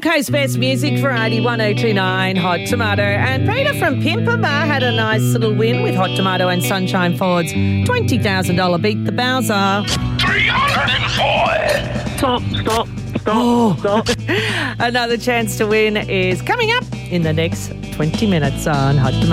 Coast Best Music Variety 1029 Hot Tomato. And Peter from Pimpama had a nice little win with Hot Tomato and Sunshine Ford's $20,000 Beat the Bowser. 304. Stop. Another chance to win is coming up in the next 20 minutes on Hot Tomato.